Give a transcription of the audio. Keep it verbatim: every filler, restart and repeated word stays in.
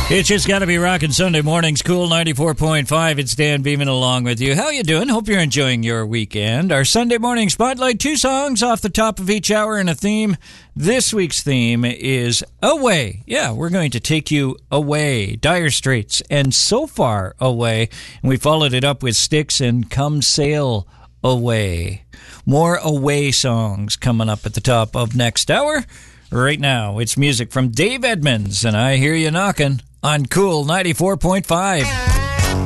It's just got to be rocking Sunday mornings. Cool ninety-four point five. It's Dan Beeman along with you. How you doing? Hope you're enjoying your weekend. Our Sunday morning spotlight, two songs off the top of each hour and a theme. This week's theme is Away. Yeah, we're going to take you away. Dire Straits and So Far Away. And we followed it up with Styx and Come Sail Away. More Away songs coming up at the top of next hour. Right now, it's music from Dave Edmunds, and I Hear You Knockin' on Cool ninety-four point five.